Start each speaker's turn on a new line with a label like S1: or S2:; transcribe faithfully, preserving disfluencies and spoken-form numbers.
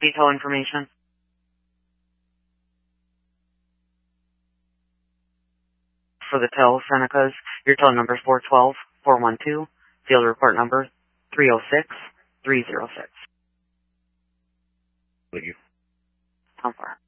S1: Detail information. For the tail Senecas, your tail number is four one two, four one two. Field report number three oh six, three oh six.
S2: Thank you.
S1: How far?